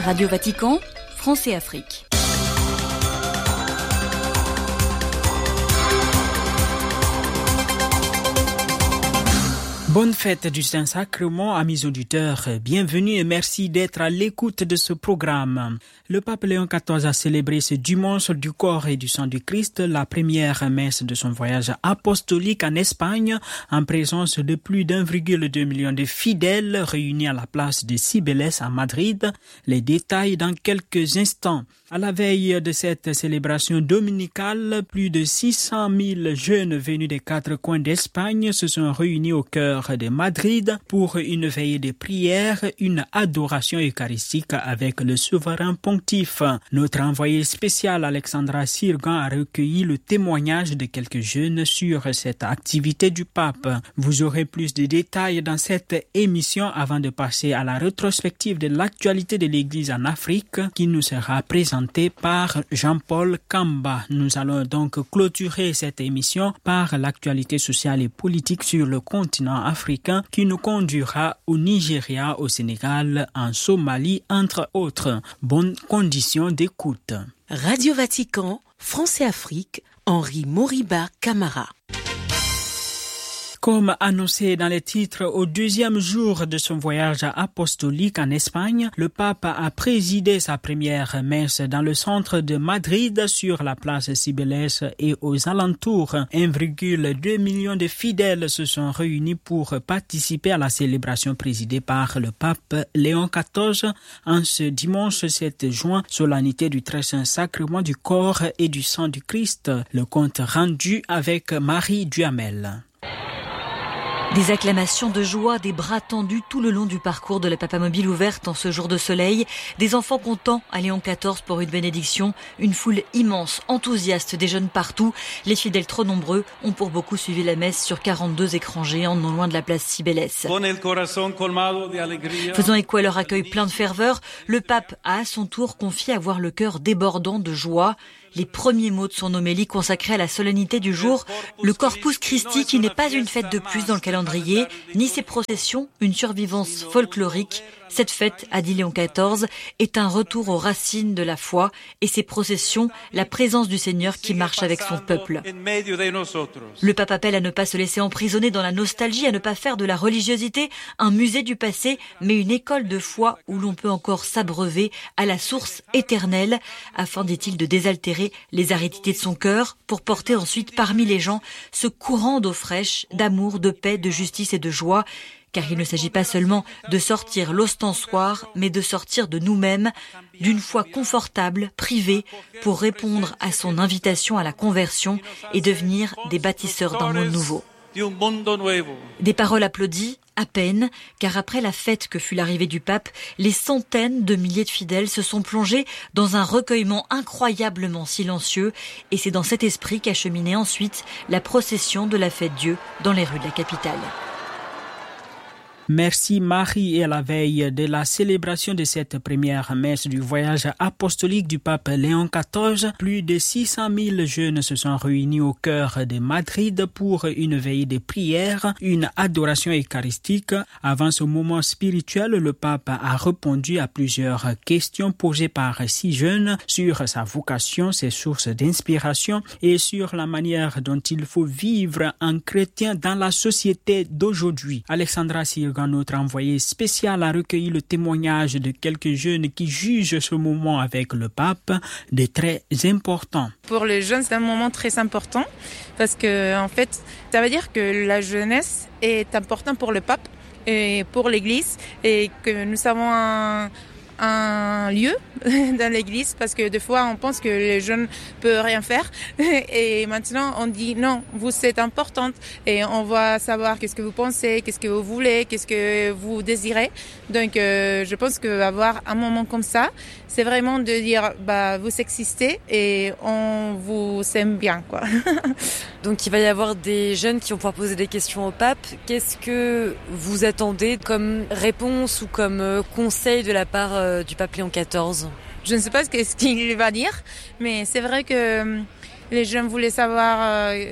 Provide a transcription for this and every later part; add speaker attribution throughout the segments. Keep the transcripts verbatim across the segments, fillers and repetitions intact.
Speaker 1: Radio Vatican, France et Afrique.
Speaker 2: Bonne fête du Saint-Sacrement, amis auditeurs. Bienvenue et merci d'être à l'écoute de ce programme. Le pape Léon quatorze a célébré ce dimanche du corps et du sang du Christ, la première messe de son voyage apostolique en Espagne, en présence de plus d'un virgule deux million de fidèles réunis à la place de Cibeles à Madrid. Les détails dans quelques instants. À la veille de cette célébration dominicale, plus de six cent mille jeunes venus des quatre coins d'Espagne se sont réunis au cœur de Madrid pour une veillée de prière, une adoration eucharistique avec le souverain pontife. Notre envoyé spécial Alexandra Sirgan a recueilli le témoignage de quelques jeunes sur cette activité du pape. Vous aurez plus de détails dans cette émission avant de passer à la rétrospective de l'actualité de l'Église en Afrique qui nous sera présentée par Jean-Paul Kamba. Nous allons donc clôturer cette émission par l'actualité sociale et politique sur le continent africain qui nous conduira au Nigeria, au Sénégal, en Somalie, entre autres. Bonnes conditions d'écoute.
Speaker 3: Radio Vatican, France et Afrique, Henri Moriba Camara.
Speaker 2: Comme annoncé dans les titres, au deuxième jour de son voyage apostolique en Espagne, le pape a présidé sa première messe dans le centre de Madrid sur la place Cibeles et aux alentours. un virgule deux million de fidèles se sont réunis pour participer à la célébration présidée par le pape Léon quatorze en ce dimanche sept juin, solennité du très saint sacrement du corps et du sang du Christ. Le compte rendu avec Marie Duhamel.
Speaker 1: Des acclamations de joie, des bras tendus tout le long du parcours de la papamobile ouverte en ce jour de soleil, des enfants contents à Léon quatorze pour une bénédiction, une foule immense, enthousiaste, des jeunes partout. Les fidèles trop nombreux ont pour beaucoup suivi la messe sur quarante-deux écrans géants non loin de la place Cibeles. Faisant écho à leur accueil plein de ferveur, le pape a à son tour confié avoir le cœur débordant de joie. Les premiers mots de son homélie consacrés à la solennité du jour, le Corpus Christi qui n'est pas une fête de plus dans le calendrier, ni ses processions, une survivance folklorique. Cette fête, a dit Léon quatorze, est un retour aux racines de la foi et ses processions, la présence du Seigneur qui marche avec son peuple. Le pape appelle à ne pas se laisser emprisonner dans la nostalgie, à ne pas faire de la religiosité un musée du passé, mais une école de foi où l'on peut encore s'abreuver à la source éternelle, afin, dit-il, de désaltérer les aridités de son cœur pour porter ensuite parmi les gens ce courant d'eau fraîche, d'amour, de paix, de justice et de joie. Car il ne s'agit pas seulement de sortir l'ostensoir, mais de sortir de nous-mêmes, d'une foi confortable, privée, pour répondre à son invitation à la conversion et devenir des bâtisseurs d'un monde nouveau. Des paroles applaudies, à peine, car après la fête que fut l'arrivée du pape, les centaines de milliers de fidèles se sont plongés dans un recueillement incroyablement silencieux, et c'est dans cet esprit qu'a cheminé ensuite la procession de la fête Dieu dans les rues de la capitale.
Speaker 2: Merci Marie. Et à la veille de la célébration de cette première messe du voyage apostolique du pape Léon quatorze, plus de six cent mille jeunes se sont réunis au cœur de Madrid pour une veillée de prière, une adoration eucharistique. Avant ce moment spirituel, le pape a répondu à plusieurs questions posées par six jeunes sur sa vocation, ses sources d'inspiration et sur la manière dont il faut vivre en chrétien dans la société d'aujourd'hui. Alexandra Sirgan, notre envoyé spécial, a recueilli le témoignage de quelques jeunes qui jugent ce moment avec le pape de très important.
Speaker 4: Pour les jeunes, c'est un moment très important parce que, en fait, ça veut dire que la jeunesse est importante pour le pape et pour l'Église et que nous avons un un lieu dans l'église parce que des fois on pense que les jeunes ne peuvent rien faire et maintenant on dit non, vous êtes importante et on va savoir qu'est-ce que vous pensez, qu'est-ce que vous voulez, qu'est-ce que vous désirez. Donc euh, je pense qu'avoir un moment comme ça, c'est vraiment de dire bah vous existez et on vous aime bien quoi.
Speaker 5: Donc il va y avoir des jeunes qui vont pouvoir poser des questions au pape. Qu'est-ce que vous attendez comme réponse ou comme conseil de la part du pape Léon quatorze?
Speaker 4: Je ne sais pas ce qu'il va dire, mais c'est vrai que les jeunes voulaient savoir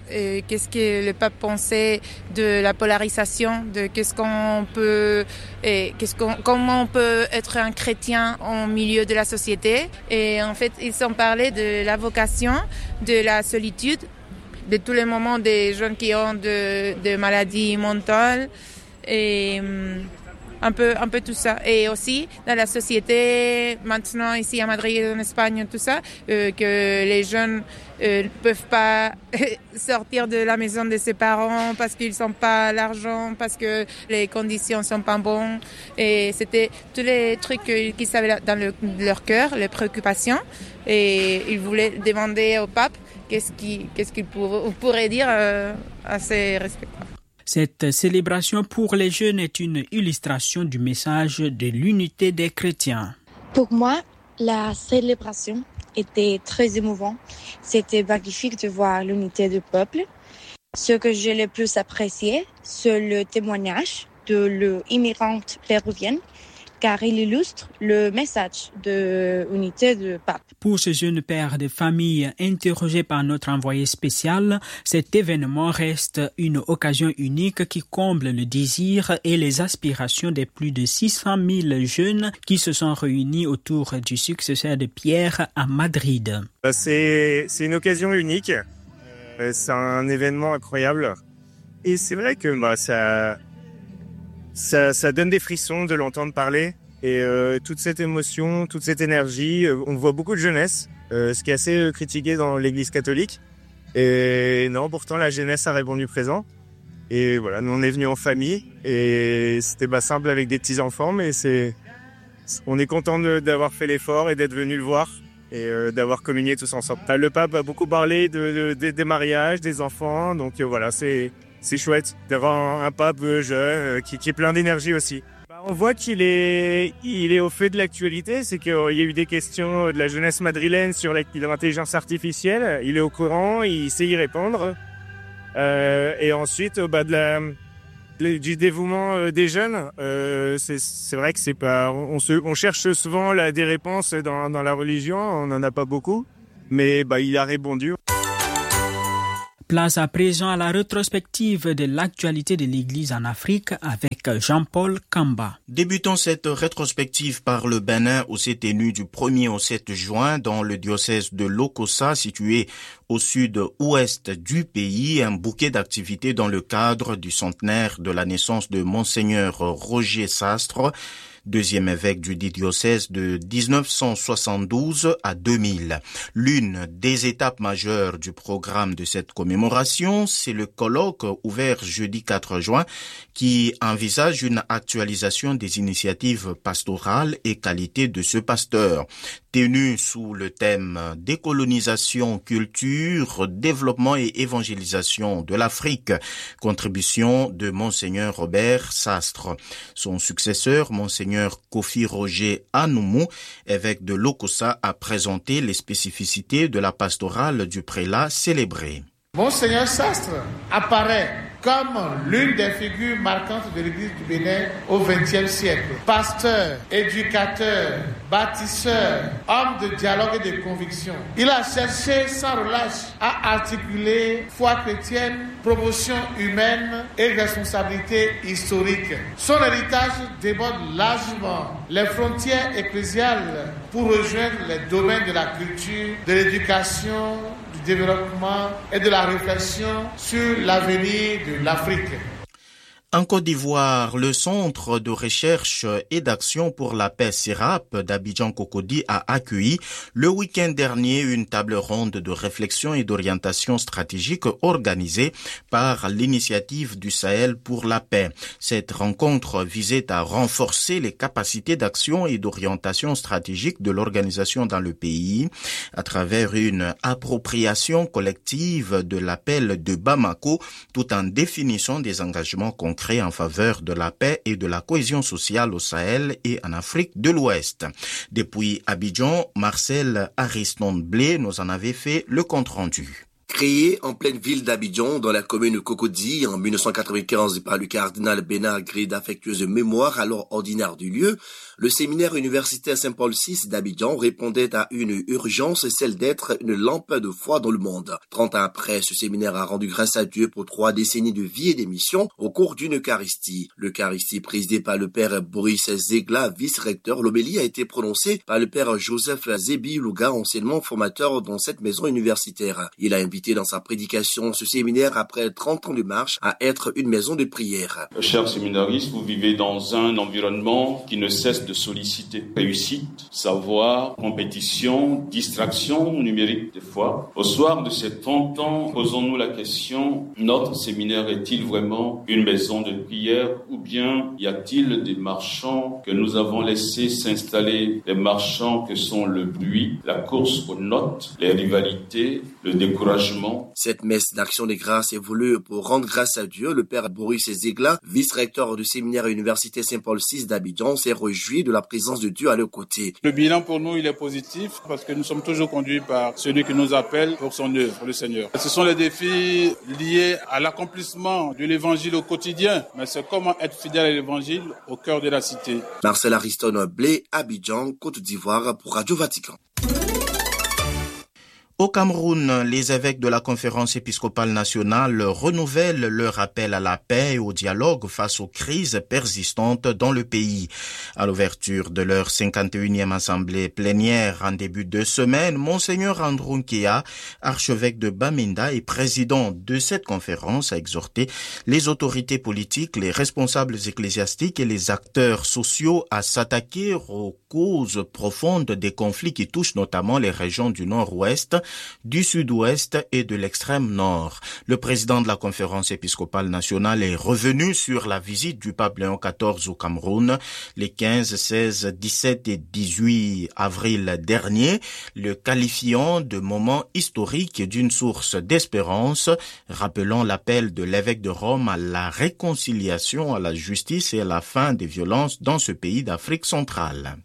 Speaker 4: euh, qu'est-ce que le pape pensait de la polarisation, de qu'est-ce qu'on peut, et qu'est-ce qu'on, comment on peut être un chrétien au milieu de la société. Et en fait, ils ont parlé de la vocation, de la solitude, de tous les moments des jeunes qui ont de, de maladies mentales et un peu, un peu tout ça. Et aussi dans la société, maintenant ici à Madrid, en Espagne, tout ça, euh, que les jeunes ne euh, peuvent pas sortir de la maison de ses parents parce qu'ils n'ont pas l'argent, parce que les conditions ne sont pas bonnes. Et c'était tous les trucs qu'ils avaient dans le, leur cœur, les préoccupations. Et ils voulaient demander au pape qu'est-ce qu'il, qu'est-ce qu'il pour, pourrait dire euh, à ces respectables.
Speaker 2: Cette célébration pour les jeunes est une illustration du message de l'unité des chrétiens.
Speaker 6: Pour moi, la célébration était très émouvante. C'était magnifique de voir l'unité du peuple. Ce que j'ai le plus apprécié, c'est le témoignage de l'immigrante péruvienne, car il illustre le message de l'unité du pape.
Speaker 2: Pour ce jeune père de famille interrogé par notre envoyé spécial, cet événement reste une occasion unique qui comble le désir et les aspirations des plus de six cent mille jeunes qui se sont réunis autour du successeur de Pierre à Madrid.
Speaker 7: C'est, c'est une occasion unique, c'est un événement incroyable et c'est vrai que bah, ça... Ça, ça donne des frissons de l'entendre parler et euh, toute cette émotion, toute cette énergie, euh, on voit beaucoup de jeunesse, euh, ce qui est assez euh, critiqué dans l'Église catholique. Et non, pourtant la jeunesse a répondu présent. Et voilà, nous on est venus en famille et c'était pas simple avec des petits enfants, mais c'est, on est content de, d'avoir fait l'effort et d'être venus le voir et euh, d'avoir communié tous ensemble. Le pape a beaucoup parlé de, de, de, des mariages, des enfants, donc euh, voilà, c'est C'est chouette d'avoir un pape jeune qui, qui est plein d'énergie aussi. Bah, on voit qu'il est, il est au fait de l'actualité. C'est qu'il y a eu des questions de la jeunesse madrilène sur l'intelligence artificielle. Il est au courant, il sait y répondre. Euh, et ensuite, bah, de la, de, du dévouement des jeunes. Euh, c'est, c'est vrai que c'est pas. On, se, on cherche souvent là, des réponses dans, dans la religion. On n'en a pas beaucoup, mais bah, il a répondu.
Speaker 2: Place à présent à la rétrospective de l'actualité de l'Église en Afrique avec Jean-Paul Kamba.
Speaker 8: Débutons cette rétrospective par le Bénin où s'est tenu du premier au sept juin dans le diocèse de Lokossa, situé au sud-ouest du pays, un bouquet d'activités dans le cadre du centenaire de la naissance de Monseigneur Roger Sastre, deuxième évêque du dit diocèse de dix-neuf cent soixante-douze à deux mille. L'une des étapes majeures du programme de cette commémoration, c'est le colloque ouvert jeudi quatre juin qui envisage une actualisation des initiatives pastorales et qualité de ce pasteur. Tenu sous le thème décolonisation, culture, développement et évangélisation de l'Afrique, contribution de Monseigneur Robert Sastre. Son successeur, Monseigneur Kofi Roger Anoumou, évêque de Lokossa, a présenté les spécificités de la pastorale du prélat célébré.
Speaker 9: Monseigneur Sastre apparaît comme l'une des figures marquantes de l'Église du Bénin au vingtième siècle. Pasteur, éducateur, bâtisseur, homme de dialogue et de conviction. Il a cherché sans relâche à articuler foi chrétienne, promotion humaine et responsabilité historique. Son héritage déborde largement les frontières ecclésiales pour rejoindre les domaines de la culture, de l'éducation, développement et de la réflexion sur l'avenir de l'Afrique.
Speaker 8: En Côte d'Ivoire, le Centre de recherche et d'action pour la paix CERAP d'Abidjan-Cocody a accueilli le week-end dernier une table ronde de réflexion et d'orientation stratégique organisée par l'Initiative du Sahel pour la paix. Cette rencontre visait à renforcer les capacités d'action et d'orientation stratégique de l'organisation dans le pays à travers une appropriation collective de l'appel de Bamako tout en définissant des engagements concrets en faveur de la paix et de la cohésion sociale au Sahel et en Afrique de l'Ouest. Depuis Abidjan, Marcel Ariston-Blé nous en avait fait le compte-rendu.
Speaker 10: Créé en pleine ville d'Abidjan, dans la commune de Cocody, en mille neuf cent quatre-vingt-quinze par le cardinal Bénard, gré d'affectueuse mémoire alors ordinaire du lieu, le séminaire universitaire Saint-Paul six d'Abidjan répondait à une urgence, celle d'être une lampe de foi dans le monde. Trente ans après, ce séminaire a rendu grâce à Dieu pour trois décennies de vie et d'émission au cours d'une Eucharistie. L'Eucharistie présidée par le père Boris Zegla, vice-recteur, l'homélie a été prononcée par le père Joseph Zébi Louga, anciennement formateur dans cette maison universitaire. Il a invité dans sa prédication ce séminaire après trente ans de marche à être une maison de prière.
Speaker 11: Chers séminaristes, vous vivez dans un environnement qui ne cesse de solliciter réussite, savoir, compétition, distraction numérique des fois. Au soir de ces trente ans, posons-nous la question, notre séminaire est-il vraiment une maison de prière ou bien y a-t-il des marchands que nous avons laissés s'installer, des marchands que sont le bruit, la course aux notes, les rivalités, le découragement.
Speaker 10: Cette messe d'action des grâces est voulue pour rendre grâce à Dieu. Le père Boris Zegla, vice-recteur du séminaire université Saint-Paul six d'Abidjan, s'est réjoui de la présence de Dieu à leur côté.
Speaker 12: Le bilan pour nous, il est positif parce que nous sommes toujours conduits par celui qui nous appelle pour son œuvre, le Seigneur. Ce sont les défis liés à l'accomplissement de l'évangile au quotidien, mais c'est comment être fidèle à l'évangile au cœur de la cité.
Speaker 10: Marcel Ariston Blé, Abidjan, Côte d'Ivoire pour Radio Vatican.
Speaker 8: Au Cameroun, les évêques de la Conférence épiscopale nationale renouvellent leur appel à la paix et au dialogue face aux crises persistantes dans le pays. À l'ouverture de leur cinquante et unième assemblée plénière en début de semaine, Monseigneur Andrew Nkea, archevêque de Bamenda et président de cette conférence, a exhorté les autorités politiques, les responsables ecclésiastiques et les acteurs sociaux à s'attaquer aux causes profondes des conflits qui touchent notamment les régions du nord-ouest, du sud-ouest et de l'extrême nord. Le président de la conférence épiscopale nationale est revenu sur la visite du pape Léon quatorze au Cameroun les quinze, seize, dix-sept et dix-huit avril dernier, le qualifiant de moment historique et d'une source d'espérance, rappelant l'appel de l'évêque de Rome à la réconciliation, à la justice et à la fin des violences dans ce pays d'Afrique centrale.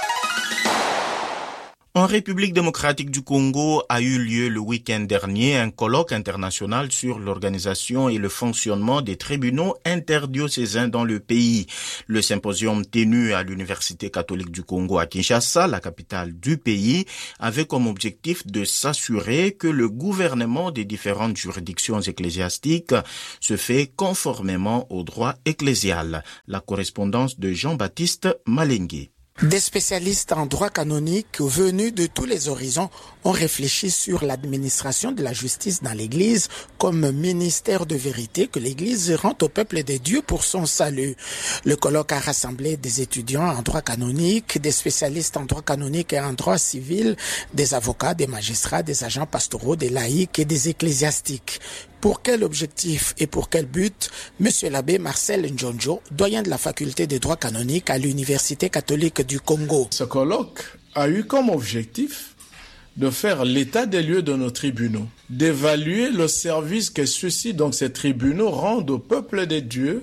Speaker 8: En République démocratique du Congo a eu lieu le week-end dernier un colloque international sur l'organisation et le fonctionnement des tribunaux interdiocésains dans le pays. Le symposium tenu à l'Université catholique du Congo à Kinshasa, la capitale du pays, avait comme objectif de s'assurer que le gouvernement des différentes juridictions ecclésiastiques se fait conformément au droit ecclésial. La correspondance de Jean-Baptiste Malengue.
Speaker 13: Des spécialistes en droit canonique venus de tous les horizons ont réfléchi sur l'administration de la justice dans l'Église comme ministère de vérité que l'Église rend au peuple de Dieu pour son salut. Le colloque a rassemblé des étudiants en droit canonique, des spécialistes en droit canonique et en droit civil, des avocats, des magistrats, des agents pastoraux, des laïcs et des ecclésiastiques. Pour quel objectif et pour quel but? Monsieur l'abbé Marcel Njonjo, doyen de la faculté de droit canonique à l'Université catholique du Congo.
Speaker 14: Ce colloque a eu comme objectif de faire l'état des lieux de nos tribunaux, d'évaluer le service que ceux-ci, donc ces tribunaux, rendent au peuple de Dieu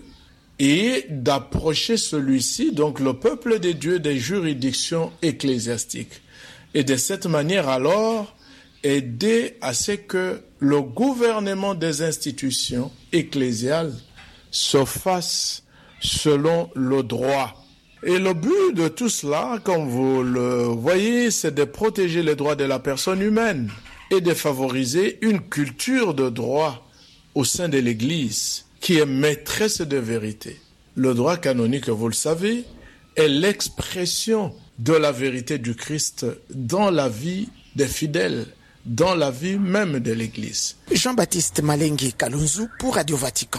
Speaker 14: et d'approcher celui-ci, donc le peuple de Dieu, des juridictions ecclésiastiques. Et de cette manière alors, aider à ce que le gouvernement des institutions ecclésiales se fasse selon le droit. Et le but de tout cela, comme vous le voyez, c'est de protéger les droits de la personne humaine et de favoriser une culture de droit au sein de l'Église qui est maîtresse de vérité. Le droit canonique, vous le savez, est l'expression de la vérité du Christ dans la vie des fidèles, dans la vie même de l'Église.
Speaker 13: Jean-Baptiste Malengue Kalunzu pour Radio Vatican.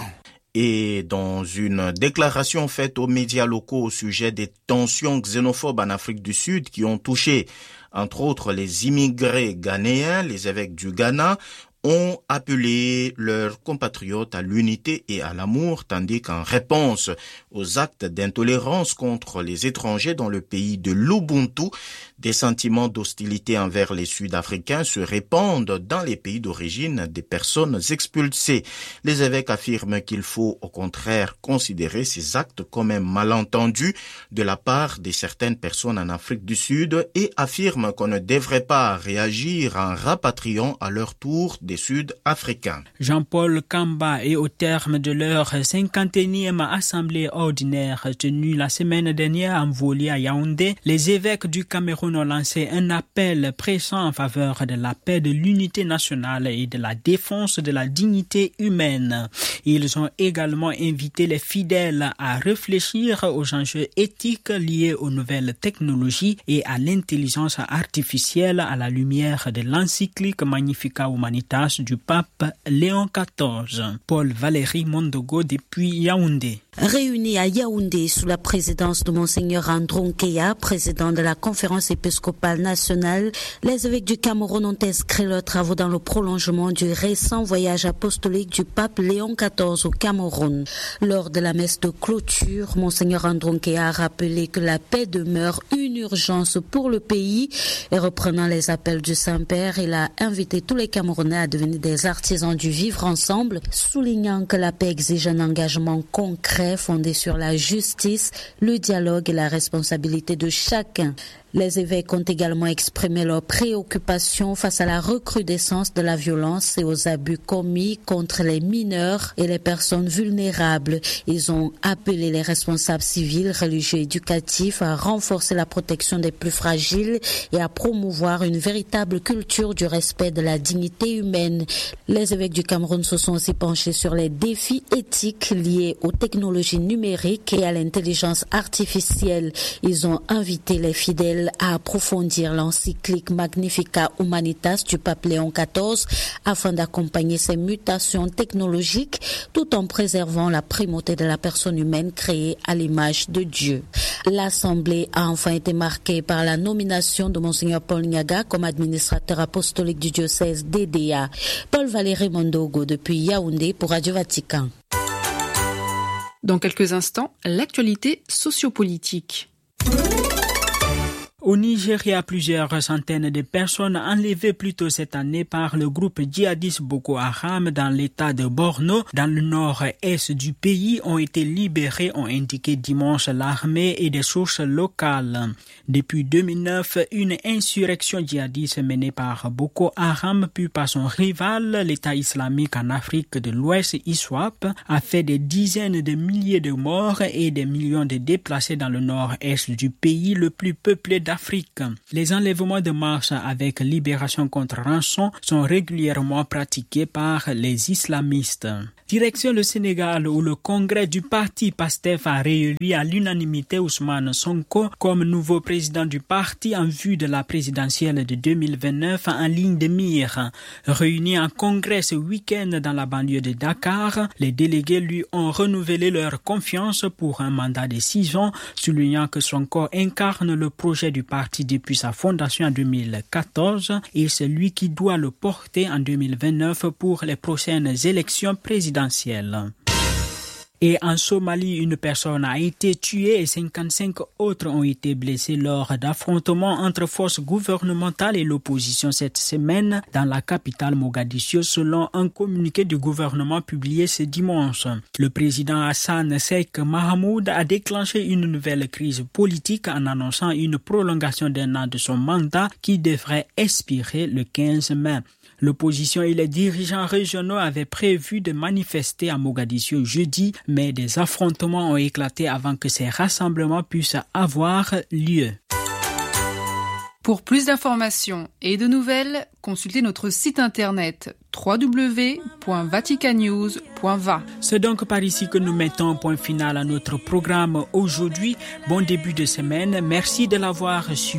Speaker 8: Et dans une déclaration faite aux médias locaux au sujet des tensions xénophobes en Afrique du Sud qui ont touché, entre autres, les immigrés ghanéens, les évêques du Ghana ont appelé leurs compatriotes à l'unité et à l'amour, tandis qu'en réponse aux actes d'intolérance contre les étrangers dans le pays de l'Ubuntu, des sentiments d'hostilité envers les Sud-Africains se répandent dans les pays d'origine des personnes expulsées. Les évêques affirment qu'il faut au contraire considérer ces actes comme un malentendu de la part de certaines personnes en Afrique du Sud et affirment qu'on ne devrait pas réagir en rapatriant à leur tour des des Sud-Africains.
Speaker 2: Jean-Paul Kamba est au terme de leur cinquante-et-unième assemblée ordinaire tenue la semaine dernière en Mvoli à Yaoundé. Les évêques du Cameroun ont lancé un appel pressant en faveur de la paix, de l'unité nationale et de la défense de la dignité humaine. Ils ont également invité les fidèles à réfléchir aux enjeux éthiques liés aux nouvelles technologies et à l'intelligence artificielle à la lumière de l'encyclique Magnificat Humanitas du pape Léon quatorze. Paul Valéry Mondogo depuis Yaoundé.
Speaker 15: Réunis à Yaoundé sous la présidence de Monseigneur Andron Keya, président de la Conférence épiscopale nationale, les évêques du Cameroun ont inscrit leurs travaux dans le prolongement du récent voyage apostolique du pape Léon quatorze au Cameroun. Lors de la messe de clôture, Monseigneur Andron Keya a rappelé que la paix demeure une urgence pour le pays et reprenant les appels du Saint-Père, il a invité tous les Camerounais à devenir des artisans du vivre ensemble, soulignant que la paix exige un engagement concret fondé sur la justice, le dialogue et la responsabilité de chacun. Les évêques ont également exprimé leur préoccupation face à la recrudescence de la violence et aux abus commis contre les mineurs et les personnes vulnérables. Ils ont appelé les responsables civils, religieux et éducatifs à renforcer la protection des plus fragiles et à promouvoir une véritable culture du respect de la dignité humaine. Les évêques du Cameroun se sont aussi penchés sur les défis éthiques liés aux technologies numériques et à l'intelligence artificielle. Ils ont invité les fidèles à approfondir l'encyclique Magnificat Humanitas du pape Léon quatorze afin d'accompagner ces mutations technologiques tout en préservant la primauté de la personne humaine créée à l'image de Dieu. L'Assemblée a enfin été marquée par la nomination de Monseigneur Paul Nyaga comme administrateur apostolique du diocèse d'E D A. Paul Valéry Mondogo depuis Yaoundé pour Radio Vatican.
Speaker 16: Dans quelques instants, l'actualité sociopolitique.
Speaker 2: Au Nigeria, plusieurs centaines de personnes enlevées plus tôt cette année par le groupe djihadiste Boko Haram dans l'état de Borno, dans le nord-est du pays, ont été libérées, ont indiqué dimanche l'armée et des sources locales. Depuis deux mille neuf, une insurrection djihadiste menée par Boko Haram puis par son rival, l'État islamique en Afrique de l'Ouest, ISWAP, a fait des dizaines de milliers de morts et des millions de déplacés dans le nord-est du pays, le plus peuplé d'Afrique. Les enlèvements de marche avec libération contre rançon sont régulièrement pratiqués par les islamistes. Direction le Sénégal où le congrès du parti PASTEF a réélu à l'unanimité Ousmane Sonko comme nouveau président du parti en vue de la présidentielle de deux mille vingt-neuf en ligne de mire. Réunis en congrès ce week-end dans la banlieue de Dakar, les délégués lui ont renouvelé leur confiance pour un mandat de six ans, soulignant que Sonko incarne le projet du parti depuis sa fondation en deux mille quatorze et c'est lui qui doit le porter en deux mille vingt-neuf pour les prochaines élections présidentielles. Et en Somalie, une personne a été tuée et cinquante-cinq autres ont été blessés lors d'affrontements entre forces gouvernementales et l'opposition cette semaine dans la capitale Mogadiscio selon un communiqué du gouvernement publié ce dimanche. Le président Hassan Sheikh Mahamoud a déclenché une nouvelle crise politique en annonçant une prolongation d'un an de son mandat qui devrait expirer le quinze mai. L'opposition et les dirigeants régionaux avaient prévu de manifester à Mogadiscio jeudi, mais des affrontements ont éclaté avant que ces rassemblements puissent avoir lieu.
Speaker 16: Pour plus d'informations et de nouvelles, consultez notre site internet w w w point vatican news point v a.
Speaker 2: C'est donc par ici que nous mettons un point final à notre programme aujourd'hui. Bon début de semaine. Merci de l'avoir suivi.